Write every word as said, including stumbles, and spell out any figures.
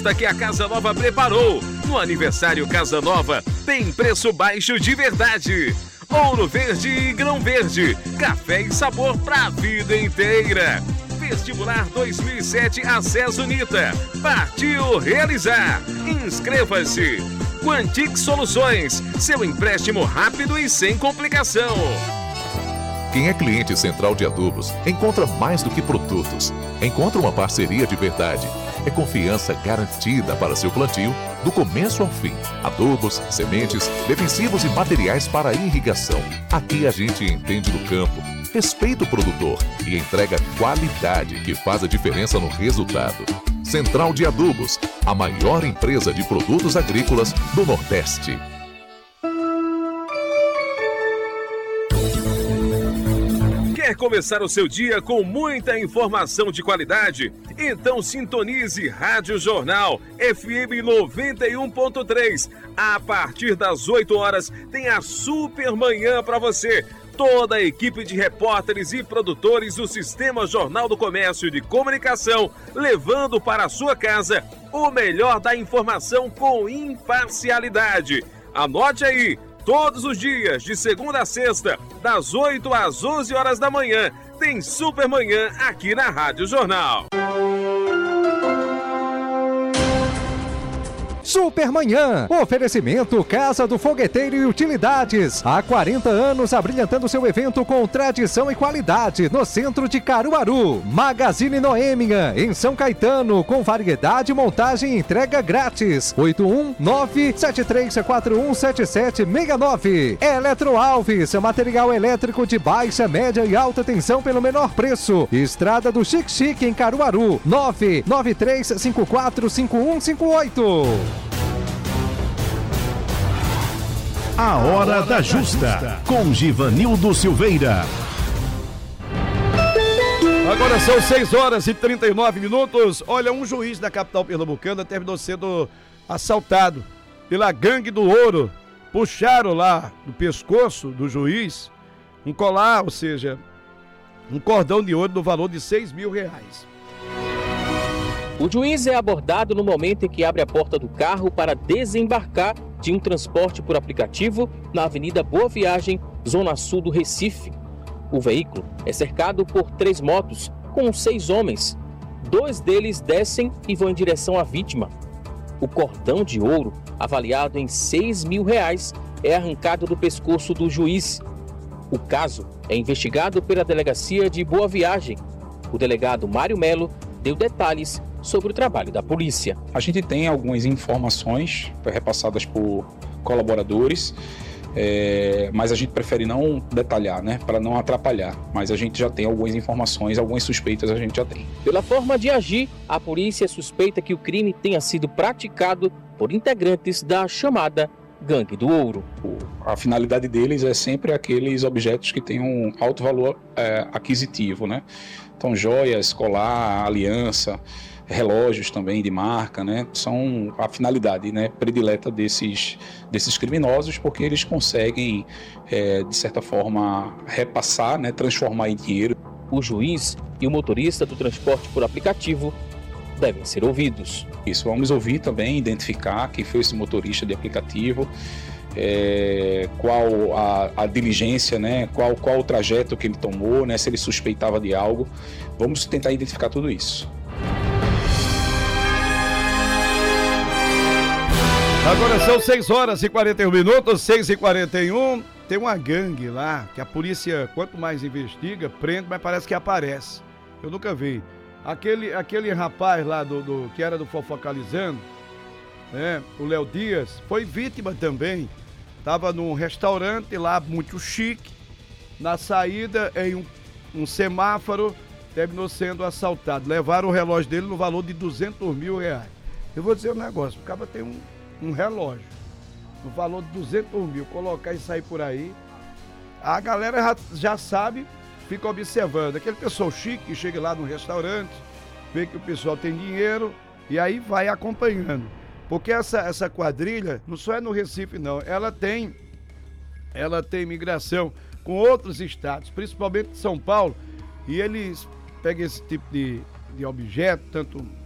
que a Casa Nova preparou. No aniversário Casa Nova tem preço baixo de verdade. Ouro Verde e Grão Verde, café e sabor pra vida inteira. Vestibular dois mil e sete Acesso Unita. Partiu realizar. Inscreva-se. Quantic Soluções, seu empréstimo rápido e sem complicação. Quem é cliente Central de Adubos encontra mais do que produtos. Encontra uma parceria de verdade. É confiança garantida para seu plantio, do começo ao fim. Adubos, sementes, defensivos e materiais para irrigação. Aqui a gente entende do campo, respeita o produtor e entrega qualidade que faz a diferença no resultado. Central de Adubos, a maior empresa de produtos agrícolas do Nordeste. Quer começar o seu dia com muita informação de qualidade? Então sintonize Rádio Jornal F M noventa e um ponto três. A partir das oito horas tem a Super Manhã para você. Toda a equipe de repórteres e produtores do Sistema Jornal do Comércio de Comunicação, levando para a sua casa o melhor da informação com imparcialidade. Anote aí, todos os dias, de segunda a sexta, das oito às onze horas da manhã, tem Super Manhã aqui na Rádio Jornal. Supermanhã, oferecimento Casa do Fogueteiro e Utilidades. Há quarenta anos abrilhantando seu evento com tradição e qualidade no centro de Caruaru. Magazine Noêmia, em São Caetano, com variedade, montagem e entrega grátis. oito um nove sete três quatro um sete sete seis nove. Eletro Alves, material elétrico de baixa, média e alta tensão pelo menor preço. Estrada do Chique Chique em Caruaru, nove nove três cinco quatro cinco um cinco oito. A Hora da Justa, com Givanildo Silveira. Agora são seis horas e trinta e nove minutos. Olha, um juiz da capital pernambucana terminou sendo assaltado pela gangue do ouro. Puxaram lá do pescoço do juiz um colar, ou seja, um cordão de ouro no valor de seis mil reais. O juiz é abordado no momento em que abre a porta do carro para desembarcar de um transporte por aplicativo na Avenida Boa Viagem, zona sul do Recife. O veículo é cercado por três motos com seis homens. Dois deles descem e vão em direção à vítima. O cordão de ouro, avaliado em seis mil reais, é arrancado do pescoço do juiz. O caso é investigado pela Delegacia de Boa Viagem. O delegado Mário Melo deu detalhes sobre o trabalho da polícia. A gente tem algumas informações repassadas por colaboradores, é, mas a gente prefere não detalhar, né, para não atrapalhar. Mas a gente já tem algumas informações, algumas suspeitas a gente já tem. Pela forma de agir, a polícia suspeita que o crime tenha sido praticado por integrantes da chamada Gangue do Ouro. A finalidade deles é sempre aqueles objetos que têm um alto valor é, aquisitivo, né? Então, joias, colar, aliança, relógios também de marca, né? São a finalidade, né, predileta desses, desses criminosos, porque eles conseguem, é, de certa forma, repassar, né, transformar em dinheiro. O juiz e o motorista do transporte por aplicativo devem ser ouvidos. Isso, vamos ouvir também, identificar quem foi esse motorista de aplicativo, é, qual a, a diligência, né, qual, qual o trajeto que ele tomou, né, se ele suspeitava de algo. Vamos tentar identificar tudo isso. Agora são seis horas e quarenta e um minutos, seis e quarenta e um. Tem uma gangue lá que a polícia, quanto mais investiga, prende, mas parece que aparece. Eu nunca vi. Aquele, aquele rapaz lá do, do, que era do Fofocalizando, né, o Léo Dias, foi vítima também. Tava num restaurante lá muito chique. Na saída, em um, um semáforo, terminou sendo assaltado. Levaram o relógio dele no valor de duzentos mil reais. Eu vou dizer um negócio, o cara tem um, um relógio no valor de duzentos mil, colocar e sair por aí, a galera já, já sabe, fica observando. Aquele pessoal chique que chega lá no restaurante, vê que o pessoal tem dinheiro e aí vai acompanhando. Porque essa, essa quadrilha não só é no Recife não, ela tem, ela tem migração com outros estados, principalmente São Paulo, e eles pegam esse tipo de, de objeto, tanto